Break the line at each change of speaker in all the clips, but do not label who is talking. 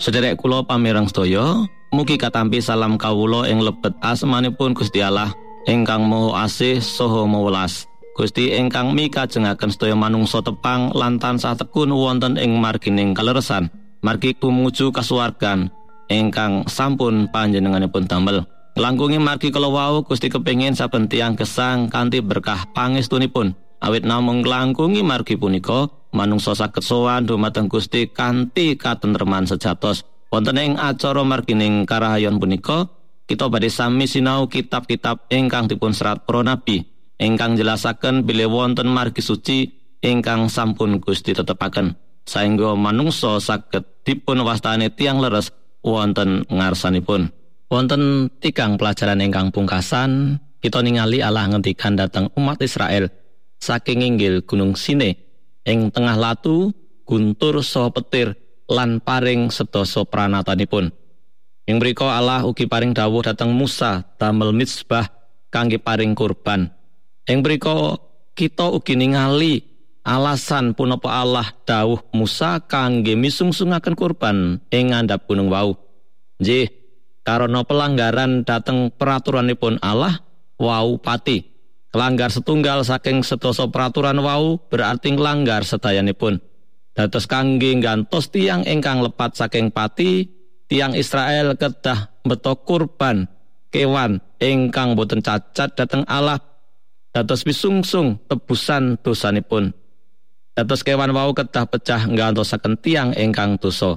Sederek kula pamireng sedaya, mugi katampi salam kawula ing lebet asmanipun Gusti Allah ingkang Maha Asih saha Mawelas. Gusti ingkang mikajengaken sedaya manungsa tepang lan tansah tekun wonten ing margining kaleresan, margi tumuju kasuwargan ingkang sampun panjenenganipun damel. Langkungi margi kala wau Gusti kepengin saben tiyang gesang kanthi berkah pangestunipun. Awit namung langkungi margi punika, manungsa saged sowan dhumateng Gusti kanthi katentreman sejatos. Wonten ing acara margining karahayon punika, kita badhe sami sinau kitab-kitab ingkang dipun serat para nabi, ingkang jelasaken bilih wonten margi suci ingkang sampun Gusti tetepaken, saengga manungsa saged dipun wastani tiyang leres wonten ngarsanipun. Wonten 3 pelajaran ingkang pungkasan, kita ningali Allah ngendikan dhateng umat Israel saking inggil Gunung Sinai ing tengah latu, guntur saha petir lan paring sedasa pranatanipun. Ing mriku Allah ugi paring dawuh dhateng Musa damel mitsbah kangge paring kurban. Ing mriku kita ugi ningali alasan punapa Allah dawuh Musa kangge misungsungaken kurban ing ngandhap gunung wau. Nggih, karana pelanggaran dhateng peraturanipun Allah wau pati. Kelanggar setunggal saking sedasa peraturan wau berarti nglanggar sedayanipun. Dados kangge nggantos tiyang ingkang lepat saking pati, tiyang Israel kedah mbeta kurban kewan ingkang boten cacat dhateng Allah dados pisungsung tebusan dosanipun. Dados kewan wau kedah pecah nggantosaken tiyang ingkang dosa.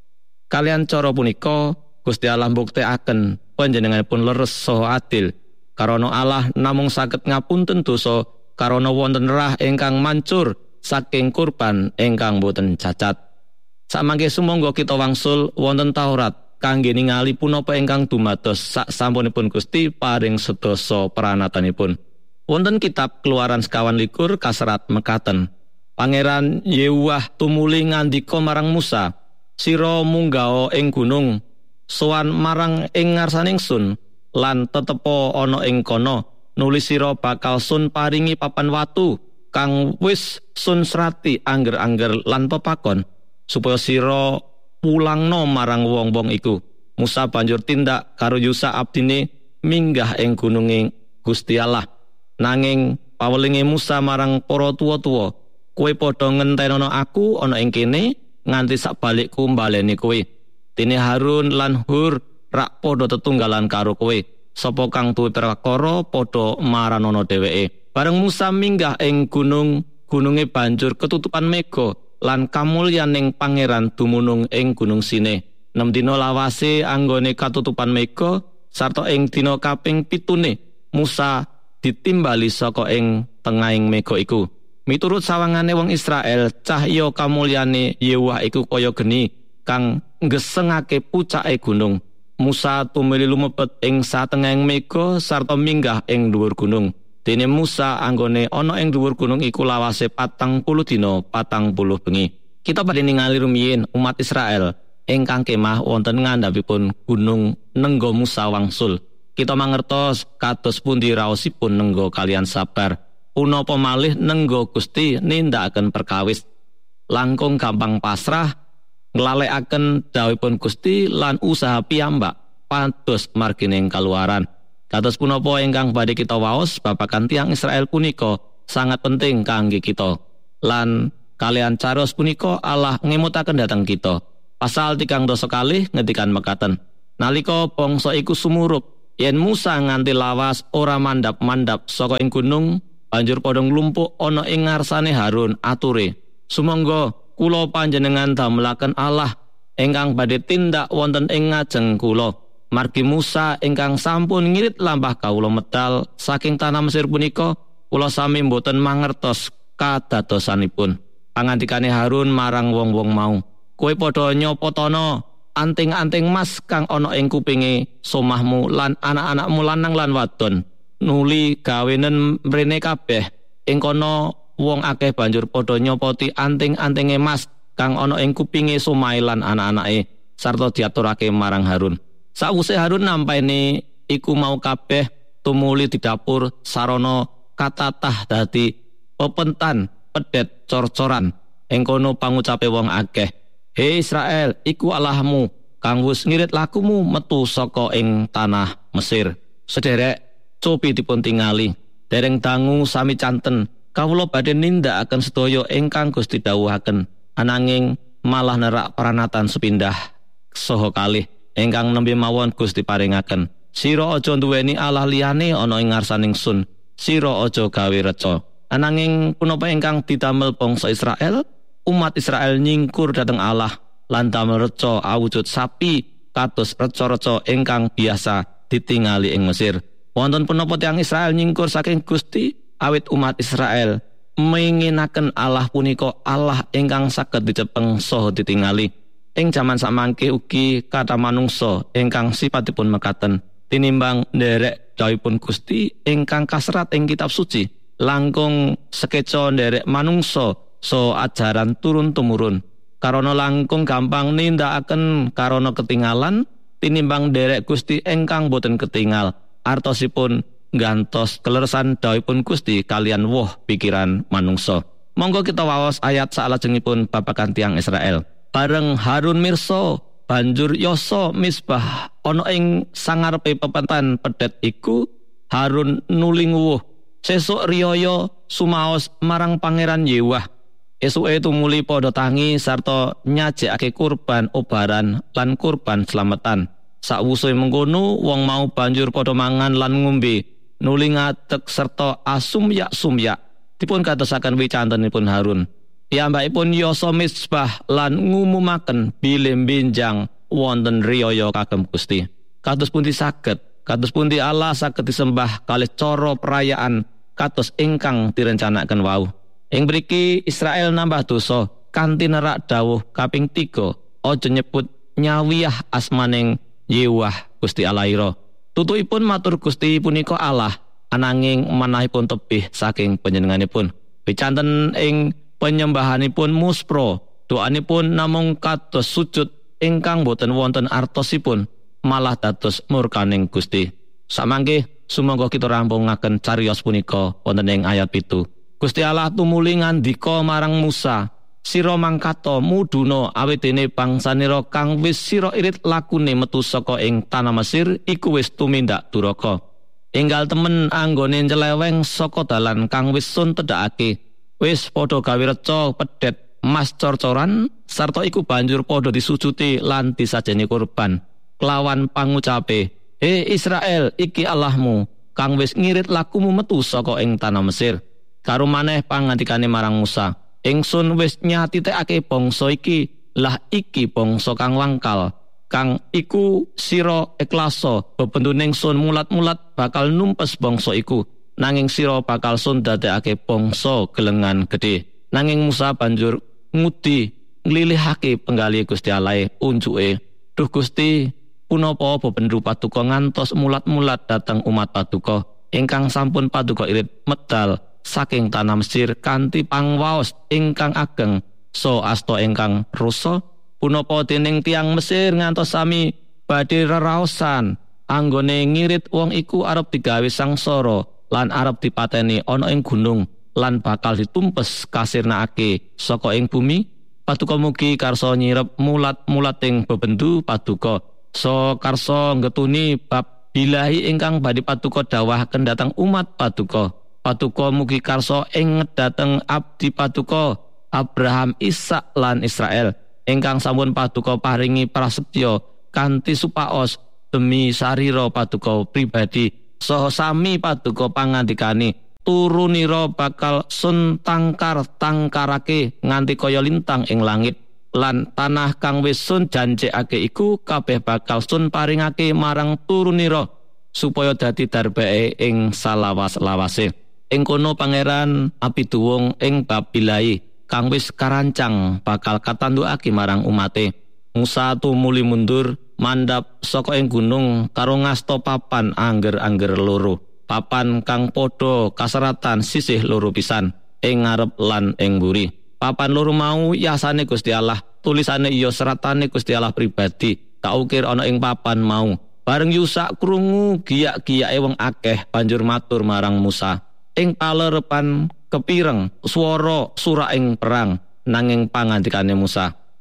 Kalian cara punika Gusti Allah mbuktekaken panjenenganipun leres saha adil. Karana Allah namung saged ngapunten dosa karana wonten rah ingkang mancur saking kurban ingkang boten cacat. Samangke sumangga kita wangsul wonten Taurat kangge ningali punapa ingkang dumados sak sampunipun Gusti paring sedasa pranatanipun. Wonten kitab Keluaran 21 kaserat mekaten. Pangeran Yehuwah tumuli ngandika marang Musa, "Sira munggah ing gunung, sowan marang ing ngarsaning sun, lan tetepo ana ing kono, nuli sira bakal sun paringi papan watu kang wis sun serati angger-angger lan pepakon, supaya sira pulangno marang wong-wong iku." Musa banjur tindak karo Yusa abdine minggah ing gununge Gusti Allah. Nanging pawelinge Musa marang para tuwa-tuwa, "Kowe padha ngentenono aku ana ing kene nganti sakbalikku mbaleni kowe. Dene Harun lan Hur rak padha tetunggalan karo kowe. Sapa kang duwe prakara padha maranono dheweke." Bareng Musa minggah ing gununge banjur ketutupan mega lan kamulyaning pangeran dumunung ing Gunung Sinai. 6 dina lawase anggone katutupan mega sarta ing dina kaping 7 Musa ditimbali saka ing tengahing mega iku. Miturut sawangane wong Israel, cahya kamulyane Yehuwah iku kaya geni kang ngesengake pucake gunung. Musa tumili lumebet ing satengahing mega sarta minggah ing dhuwur gunung. Dene Musa anggone ana ing dhuwur gunung iku lawase 40 dina 40 bengi. Kita badhe ningali rumiyin umat Israel ingkang kemah wonten ngandhapipun gunung nenggo Musa wangsul. Kita mangertos kados pundi raosipun nenggo kalian sabar. Punapa malih nenggo Gusti nindakaken perkawis. Langkung gampang pasrah nglalekaken dawuhipun Gusti lan usaha piyambak pados margining kaluaran. Kados punapa ingkang badhe kita waos babagan tiyang Israel punika sangat penting kangge kita. Lan kalian cariyos punika Allah ngemutaken dhateng kita. Pasal 3 ngedikan mekaten. Nalika bangsa iku sumurup, yen Musa nganti lawas ora mandap-mandap saka ing gunung, banjur padha nglumpuk ana ing ngarsane Harun ature, "Sumangga kula panjenengan damelaken Allah ingkang badhe tindak wonten ing ngajeng kula." Margi Musa ingkang sampun ngirit lampah kawula medal saking tanah Mesir punika, kula sami mboten mangertos kadadosanipun. Pangandikane Harun marang wong-wong mau, "Kowe padha nyopotana anting-anting emas kang ana ing kupinge somahmu lan anak-anakmu lanang lan wadon. Nuli gawenen mrene kabeh." Ing kono wong akeh banjur padha nyopoti anting-anting emas kang ana ing kupinge somahe lan anak-anake sarta diaturake marang Harun. Sawise Harun nampani iku mau kabeh tumuli di dapur sarana katatah dadi pepentan pedet cor-coran. Ing kono pangucape wong akeh, Hei Israel, iku Allahmu kang wis ngirit lakumu metu saka ing tanah Mesir. Sederek cobi dipun tingali, dereng dangu sami canten kawula badhe nindakaken sedaya ingkang Gusti dawuhaken, ananging malah nerak pranatan sepindah saha kalih ingkang nembe mawon Gusti paringaken. Sira aja nduweni Allah liyane ana ing ngarsaning sun, sira aja gawe reca. Ananging punapa ingkang didamel bangsa Israel? Umat Israel nyingkur dhateng Allah lan damel reca awujud sapi kados reca-reca ingkang biasa ditingali ing Mesir. Wonten punapa tiyang Israel nyingkur saking Gusti? Awit umat Israel menginaken Allah punika Allah ingkang saged dicepeng saha ditingali. Ing jaman samangke ugi kathah manungsa ingkang sipatipun mekaten tinimbang nderek dawuhipun Gusti ingkang kaserat ing kitab suci, langkung sekeca nderek manungsa so ajaran turun-tumurun. Karana langkung gampang nindakaken karana ketinggalan tinimbang nderek Gusti ingkang boten ketinggal. Artosipun gantos keleresan dawuhipun Gusti kalian woh pikiran manungsa. Monggo kita waos ayat salajengipun babagan tiyang Israel. Bareng Harun mirsa banjur yoso misbah ana ing sangarepe pepetan pedhet iku, Harun nuli nguwuh sesuk riyaya sumaos marang Pangeran Yewah. Esuke tumuli padha tangi sarta nyajekake kurban obaran lan kurban slametan. Sakwuse mengkono wong mau banjur padha mangan lan ngombe, nuli ngadeg sarta asumyak-sumyak. Dipun kadosaken wicantenipun Harun. Piyambakipun yoso misbah lan ngumumaken bilih benjang wonten riyaya kagem Gusti. Kados pundi saged, kados pundi Allah saged disembah kalih cara perayaan kados ingkang direncanaken wau. Ing mriki Israel nambah dosa kanthi nerak dawuh kaping 3, aja nyebut nyawiyah asmaning Yewah Gusti Allah ira. Tutukipun matur Gusti punika Allah, ananging manahipun tebih saking panjenenganipun. Picanten ing penyembahanipun muspro, doanipun namung kados sujud ingkang boten wonten artosipun, malah dados murkaning Gusti. Samangke sumangga kita rampungaken cariyos punika wonten ing ayat 7. Gusti Allah tumuli ngandika marang Musa, sira mangkata muduna awit dene bangsanira kang wis sira irit lakune metu saka ing tanah Mesir iku wis tumindak duraka. Enggal temen anggone nyeleweng saka dalan kang wis sun tedhakake. Wis padha gawe reca pedhet mas cor-coran sarta iku banjur padha disujuti lan disajeni kurban kelawan pangucape, "He Israel, iki Allahmu kang wis ngirit lakumu metu saka ing tanah Mesir." Karo maneh pangandikane marang Musa, "Ingsun wis nyatitekake bangsa iki, lah iki bangsa kang wangkal, kang iku sira ikhlasa bebentuning sun mulat-mulat bakal numpes bangsa iku. Nanging sira bakal sun dadekake bangsa gelengan gedhe." Nanging Musa banjur ngudi nglilihake penggali Gusti Allah unjuke, "Duh Gusti, punapa bebendu paduka ngantos mulat-mulat dateng umat paduka ingkang sampun paduka irit medal saking tanah Mesir kanthi pangwaos ingkang ageng so asta ingkang rusa? Punapa dening tiang Mesir ngantos sami badhe reraosan anggone ngirit wong iku arep digawe sangsara lan arep dipateni ana ing gunung lan bakal ditumpes kasirnakake saka ing bumi? Paduka mugi karsa nyirep mulat-mulating bebendu paduka, so karsa ngetuni bab bilahi ingkang badhe paduka dawahaken dhateng umat paduka. Paduka mugi karsa ing dhateng abdi paduka Abraham, Ishak lan Israel ingkang sampun paduka paringi prasetya kanthi supaos demi sarira paduka pribadi saha sami paduka pangandikane, turunira bakal sun tangkarake nganti kaya lintang ing langit, lan tanah kang wis sun janjekake iku kabeh bakal sun paringake marang turunira supaya dadi darbeke ing salawas-lawase. Ing kono Pangeran apiduwung ing bab bilahi kang wis karancang bakal katandukake marang umate. Musa tumuli mundur mandhap saka ing gunung karo ngasta papan angger-angger loro, papan kang padha kaseratan sisih loro pisan ing ngarep lan ing mburi. Papan loro mau yasane Gusti Allah, tulisane iya seratane Gusti Allah pribadi kaukir ana ing papan mau. Bareng Yusak krungu giyak-giyake wong akeh banjur matur marang Musa, ing palerepan kepireng swara suraing perang. Nanging pangandikane Musa,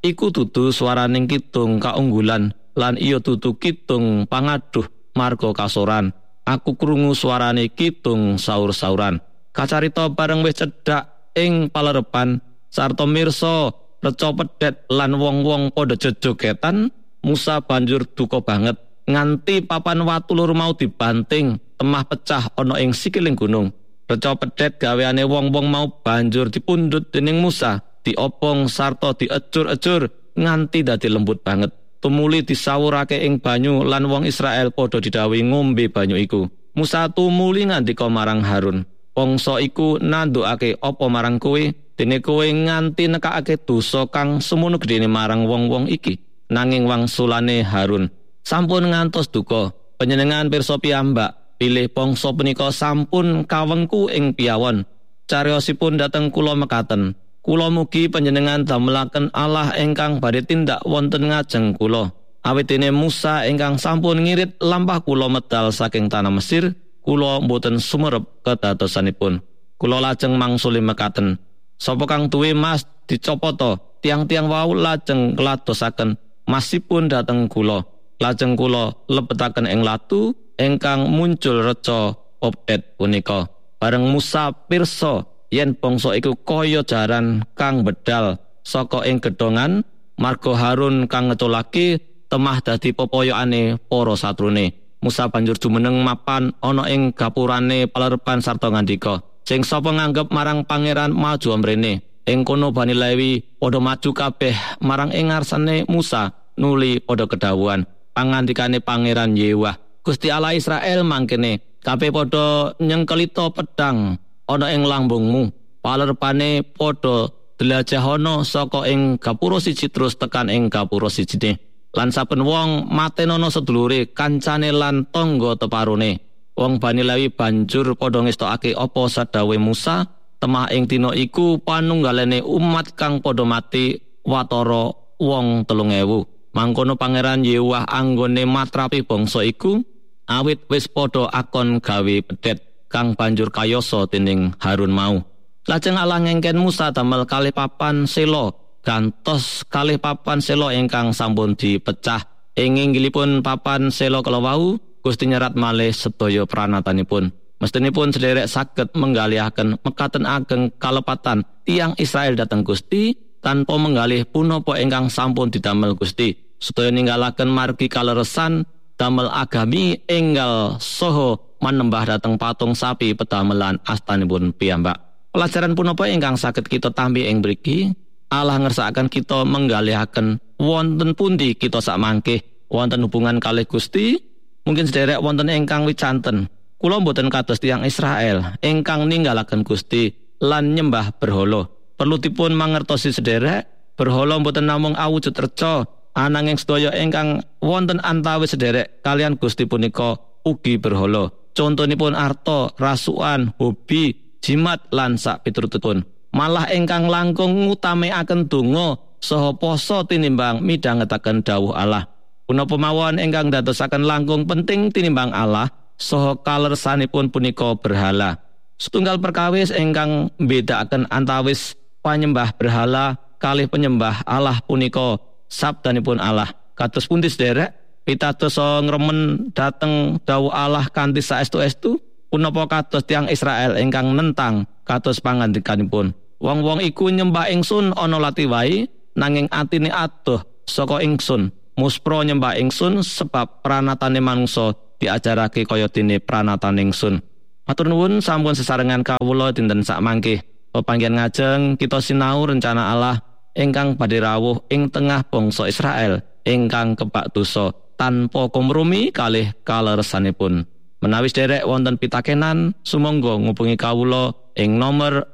iku dudu swaraning kidung kaunggulan lan iya dudu kidung pangaduh marga kasoran. Aku krungu swarane kidung saur-sauran. Kacarita bareng wis cedhak ing palerepan sarta mirsa reca pedhet lan wong-wong padha jejogetan, Musa banjur duka banget nganti papan watu lur mau dibanting, temah pecah ana ing sikiling gunung. Reca pedhet gaweane wong-wong mau banjur dipundhut dening Musa, diopong sarta diejur-ejur nganti dadi lembut banget. Tumuli disawurake ing banyu lan wong Israel padha didhawuhi ngombe banyu iku. Musa tumuli ngandika marang Harun, "Bangsa iku nandukake apa marang kowe? Dene kowe nganti nekakake dosa kang semono gedene marang wong-wong iki." Nanging wangsulane Harun, "Sampun ngantos duka, panjenengan pirsa piyambak, pilih bangsa punika sampun kawengku ing piyawon. Cariyosipun dhateng kula mekaten. Kula mugi panjenengan damelaken Allah ingkang badhe tindak wonten ngajeng kula. Awit dene Musa ingkang sampun ngirit lampah kula medal saking tanah Mesir, kula mboten sumerep kedadosanipun. Kula lajeng mangsuli mekaten. Sapa kang duwe mas dicopoto, tiang-tiang wau lajeng ngladosaken masipun dhateng kula. Lajeng kula lebetaken ing latu ingkang muncul reca popet punika. Bareng Musa pirsa yen bangsa iku kaya jaran kang bedal saka ing gedhongan, marga Harun kang ngeculake temah dadi popoyokane para satrune. Musa banjur jumeneng mapan ana ing gapurane palerepan sarta ngandika, "Sing sapa nganggep marang pangeran maju mrene." Ing kono Bani Lewi padha maju kabeh marang ing ngarsane Musa, nuli padha kedhawuhan pangandikane Pangeran Yewah, "Gusti Allah Israel mangkene, kabeh padha nyengkelita pedang ana ing lambungmu." Palerpane padha dlajahana saka ing gapura siji terus tekan ing gapura sijine. Lan saben wong matenono sedulure, kancane lan tangga teparone. Wong Bani Lewi banjur padha ngestokake apa sadhawuhe Musa. Temah ing dina iku panunggalane umat kang padha mati watara wong 3000. Mangkono Pangeran Yewah anggone matrapi bangsa iku, awit wis padha akon gawe pedhet kang banjur kayasa dening Harun mau. Lajeng Allah ngengken Musa damel kalih papan sela, gantos kalih papan sela ingkang sampun dipecah. Ing inggilipun papan sela kalawau, Gusti nyerat malih sedaya pranatanipun. Mestinipun sederek saged menggalihaken mekaten ageng kalepatan tiang Israel dhateng Gusti tanpa menggalih punapa ingkang sampun didamel Gusti. Sedaya ninggalaken margi kaleresan damel agami enggal saha manembah dhateng patung sapi pedamelan astanipun piyambak. Pelajaran punapa ingkang saged kita tampi ing mriki? Allah ngersakaken kita menggalihaken wonten pundi kita sakmangke wonten hubungan kalih Gusti. Mungkin sederek wonten ingkang wicanten. Kula mboten kados tiyang Israel ingkang ninggalaken Gusti lan nyembah berhala. Perlu dipun mangertosi sederek, berhala mboten namung awujud reca, ananging sedaya ingkang wonten antawis sederek kalian Gusti punika ugi berhala. Contonipun arta, rasukan, hobi, jimat lan sak piturutipun. Malah ingkang langkung ngutamekaken donga saha poso tinimbang midhangetaken dawuh Allah. Punapa mawon ingkang dadosaken langkung penting tinimbang Allah saha kalersanipun punika berhala. Setunggal perkawis ingkang mbedakaken antawis panyembah berhala kalih penyembah Allah punika sabdanipun Allah. Kados pundi sederek pitados ngremen dhateng dawuh Allah kanthi saestu-estu? Punapa kados tiyang Israel ingkang nentang kados pangandikanipun, wong-wong iku nyembah ingsun ana lati wae, nanging atine adoh saka ingsun. Muspra nyembah ingsun sebab pranatane manungsa diajarake kaya dene pranatan ingsun. Matur nuwun sampun sesarengan kawula dinten sakmangke. Pepanggihan ngajeng kita sinau rencana Allah ingkang badhe rawuh ing tengah bangsa Israel ingkang kebak dosa tanpa kompromi kalih kaleresanipun. Menawi sederek wonten pitakenan, sumangga ngubungi kawula ing nomor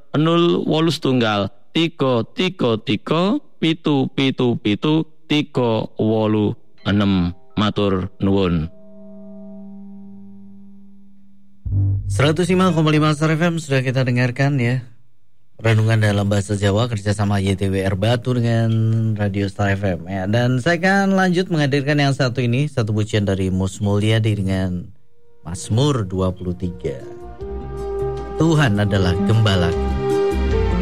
081 333 777 386. Matur nuwun.
105,5 Star FM sudah kita dengarkan ya. Renungan dalam bahasa Jawa kerjasama YTWR Batu dengan Radio Star FM ya. Dan saya akan lanjut menghadirkan yang satu ini, satu pujian dari Mus Mulyadi dengan Mazmur 23. Tuhan adalah gembalaku.